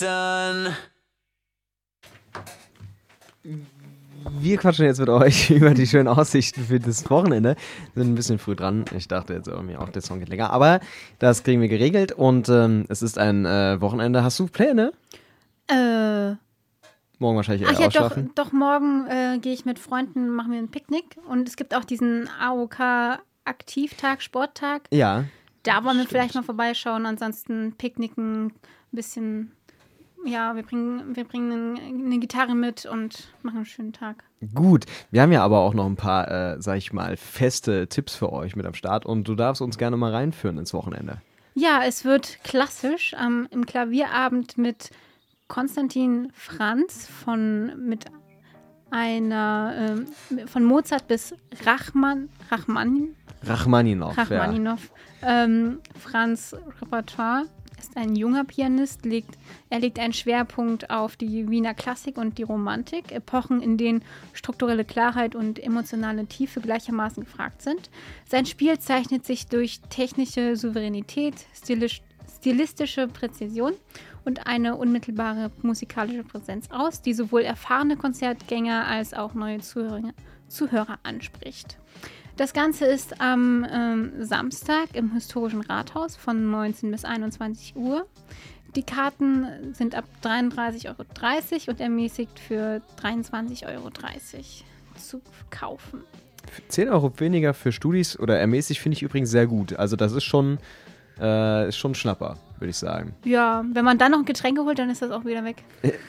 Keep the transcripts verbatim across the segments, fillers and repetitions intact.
Done. Wir quatschen jetzt mit euch über die schönen Aussichten für das Wochenende. Sind ein bisschen früh dran. Ich dachte jetzt irgendwie auch, der Song geht länger. Aber das kriegen wir geregelt und ähm, es ist ein äh, Wochenende. Hast du Pläne? Äh. Morgen wahrscheinlich eher Ach ja, doch, ausschlafen. doch morgen äh, gehe ich mit Freunden, machen wir ein Picknick. Und es gibt auch diesen A O K-Aktivtag, Sporttag. Ja. Da wollen wir Stimmt. vielleicht mal vorbeischauen. Ansonsten picknicken, ein bisschen. Ja, wir bringen, wir bringen eine Gitarre mit und machen einen schönen Tag. Gut, wir haben ja aber auch noch ein paar, äh, sag ich mal, feste Tipps für euch mit am Start und du darfst uns gerne mal reinführen ins Wochenende. Ja, es wird klassisch ähm, im Klavierabend mit Konstantin Franz von mit einer ähm, von Mozart bis Rachman, Rachmanin, Rachmaninoff. Rachmaninoff. Ja. Ähm, Franz Repertoire ist ein junger Pianist, legt, er legt einen Schwerpunkt auf die Wiener Klassik und die Romantik, Epochen, in denen strukturelle Klarheit und emotionale Tiefe gleichermaßen gefragt sind. Sein Spiel zeichnet sich durch technische Souveränität, stilisch, stilistische Präzision und eine unmittelbare musikalische Präsenz aus, die sowohl erfahrene Konzertgänger als auch neue Zuhörer, Zuhörer anspricht. Das Ganze ist am ähm, Samstag im Historischen Rathaus von neunzehn bis einundzwanzig Uhr. Die Karten sind ab dreiunddreißig Euro dreißig und ermäßigt für dreiundzwanzig Euro dreißig zu kaufen. zehn Euro weniger für Studis oder ermäßigt finde ich übrigens sehr gut. Also das ist schon, äh, ist schon ein Schnapper, würde ich sagen. Ja, wenn man dann noch Getränke holt, dann ist das auch wieder weg.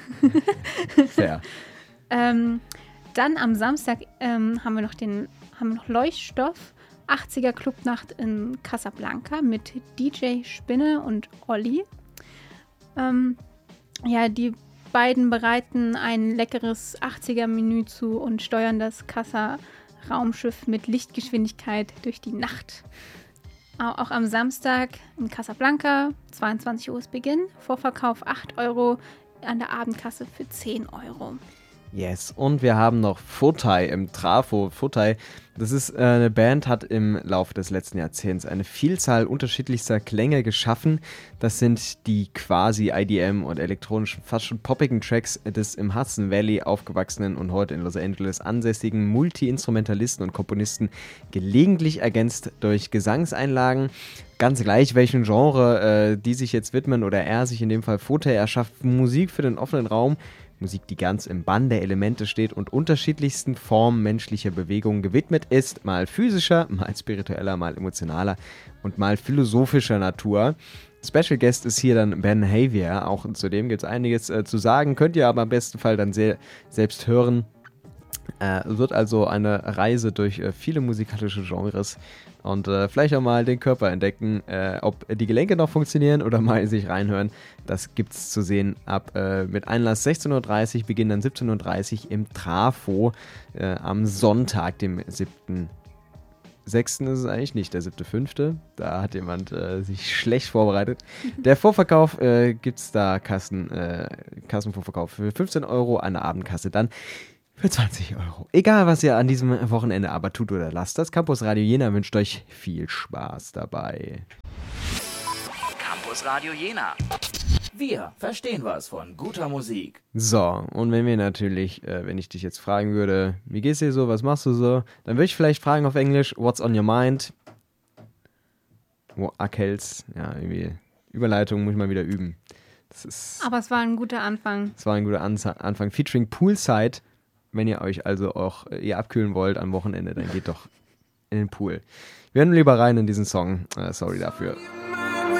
Fair. ähm, dann am Samstag ähm, haben wir noch den haben wir noch Leuchtstoff, achtziger Clubnacht in Casablanca mit D J Spinne und Olli. Ähm, ja, die beiden bereiten ein leckeres achtziger-Menü zu und steuern das Casa-Raumschiff mit Lichtgeschwindigkeit durch die Nacht. Auch am Samstag in Casablanca, zweiundzwanzig Uhr ist Beginn, Vorverkauf acht Euro, an der Abendkasse für zehn Euro. Yes, und wir haben noch Fotai im Trafo. Fotai, das ist äh, eine Band, hat im Laufe des letzten Jahrzehnts eine Vielzahl unterschiedlichster Klänge geschaffen. Das sind die quasi I D M und elektronischen, fast schon poppigen Tracks des im Hudson Valley aufgewachsenen und heute in Los Angeles ansässigen Multi-Instrumentalisten und Komponisten, gelegentlich ergänzt durch Gesangseinlagen. Ganz gleich, welchen Genre äh, die sich jetzt widmen oder er sich in dem Fall Fotai, er schafft Musik für den offenen Raum. Musik, die ganz im Bann der Elemente steht und unterschiedlichsten Formen menschlicher Bewegungen gewidmet ist, mal physischer, mal spiritueller, mal emotionaler und mal philosophischer Natur. Special Guest ist hier dann Ben Havier, auch zu dem gibt es einiges äh, zu sagen, könnt ihr aber im besten Fall dann sehr, selbst hören. Äh, wird also eine Reise durch äh, viele musikalische Genres und äh, vielleicht auch mal den Körper entdecken, äh, ob die Gelenke noch funktionieren oder mal sich reinhören. Das gibt's zu sehen ab äh, mit Einlass sechzehn Uhr dreißig, Beginn dann siebzehn Uhr dreißig im Trafo äh, am Sonntag, dem siebten sechsten ist es eigentlich nicht, der siebte fünfte Da hat jemand äh, sich schlecht vorbereitet. Der Vorverkauf äh, gibt's da Kassen, äh, Kassenvorverkauf für fünfzehn Euro, an der Abendkasse dann für zwanzig Euro. Egal, was ihr an diesem Wochenende aber tut oder lasst, das Campus Radio Jena wünscht euch viel Spaß dabei. Campus Radio Jena. Wir verstehen was von guter Musik. So, und wenn wir natürlich, äh, wenn ich dich jetzt fragen würde, wie geht's dir so, was machst du so, dann würde ich vielleicht fragen auf Englisch, what's on your mind? Wo Akels, ja, irgendwie, Überleitung muss ich mal wieder üben. Das ist, Aber es war ein guter Anfang. das war ein guter Anza- Anfang. Featuring Poolside. Wenn ihr euch also auch äh, ihr abkühlen wollt am Wochenende, dann geht doch in den Pool. Wir hören lieber rein in diesen Song. Äh, sorry dafür.